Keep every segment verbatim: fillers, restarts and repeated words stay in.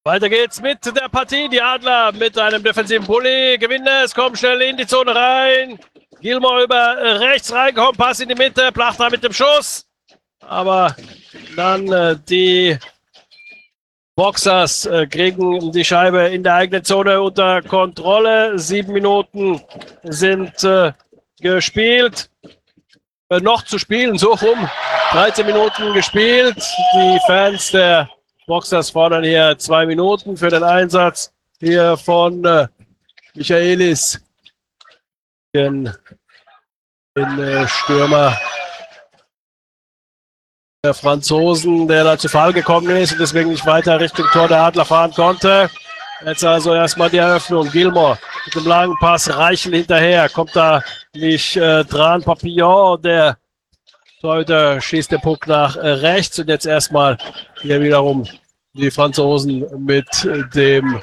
Weiter geht's mit der Partie. Die Adler mit einem defensiven Bully gewinnen es, kommen schnell in die Zone rein. Gilmore über rechts reingekommen, Pass in die Mitte, Plachter mit dem Schuss. Aber dann äh, die Boxers äh, kriegen die Scheibe in der eigenen Zone unter Kontrolle. Sieben Minuten sind äh, gespielt. Äh, noch zu spielen, so rum. dreizehn Minuten gespielt. Die Fans der Boxers fordern hier zwei Minuten für den Einsatz hier von äh, Michaelis, den, den äh, Stürmer der Franzosen, der da zu Fall gekommen ist und deswegen nicht weiter Richtung Tor der Adler fahren konnte. Jetzt also erstmal die Eröffnung. Gilmore mit dem langen Pass, Reichel hinterher, kommt da nicht äh, dran. Papillon, der Torhüter, schießt den Puck nach äh, rechts und jetzt erstmal hier wiederum die Franzosen mit dem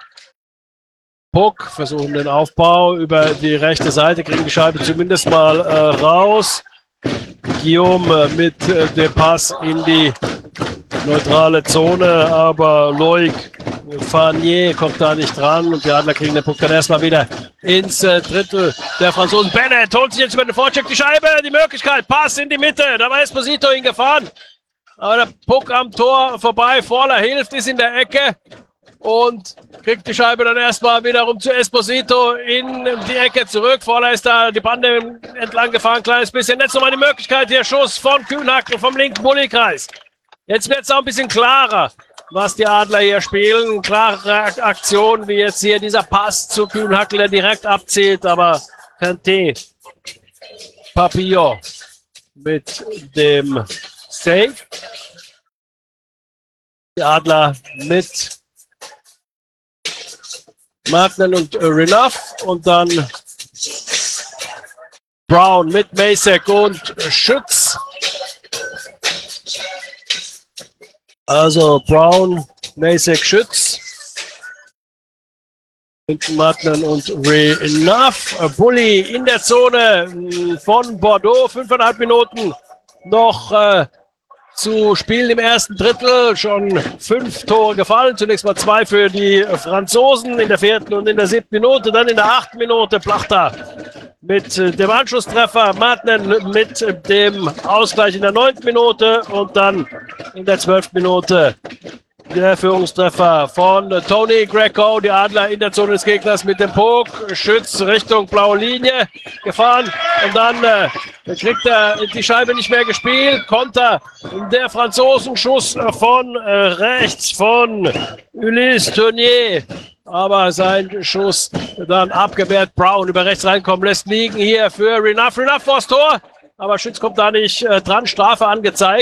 Puck, versuchen den Aufbau über die rechte Seite, kriegen die Scheibe zumindest mal äh, raus. Guillaume mit äh, dem Pass in die neutrale Zone, aber Loic Farnier kommt da nicht dran und die Adler kriegen den Puck dann erstmal wieder ins äh, Drittel der Franzosen. Bennett holt sich jetzt über den Vorcheck die Scheibe, die Möglichkeit, Pass in die Mitte, da war Esposito hingefahren, aber der Puck am Tor vorbei, Vorler hilft, ist in der Ecke und kriegt die Scheibe dann erstmal wiederum zu Esposito in die Ecke zurück. Vorler ist da die Bande entlang gefahren, kleines bisschen. Jetzt nochmal die Möglichkeit, hier Schuss von Kühnhackl vom linken Bullykreis. Jetzt wird es auch ein bisschen klarer, was die Adler hier spielen. Klare Aktion, wie jetzt hier dieser Pass zu Kühnhackl, der direkt abzielt, aber Kanté, Papillon mit dem Save. Die Adler mit Marknen und äh, Renouf und dann Brown mit Macek und Schütz. Also Brown, Macek, Schütz. Hinten Marknen und Renouf. Bully in der Zone von Bordeaux. Fünfeinhalb Minuten noch äh, zu spielen im ersten Drittel. Schon fünf Tore gefallen. Zunächst mal zwei für die Franzosen in der vierten und in der siebten Minute. Dann in der achten Minute Plachter mit dem Anschlusstreffer. Martinen mit dem Ausgleich in der neunten Minute. Und dann in der zwölften Minute der Führungstreffer von Tony Greco. Die Adler in der Zone des Gegners mit dem Puck. Schütz Richtung blaue Linie gefahren. Und dann äh, kriegt er die Scheibe nicht mehr gespielt. Konter der Franzosen. Schuss von äh, rechts von Ulysse Tournier. Aber sein Schuss dann abgewehrt. Brown über rechts reinkommen lässt liegen hier für Renouf. Renouf vors Tor. Aber Schütz kommt da nicht äh, dran. Strafe angezeigt.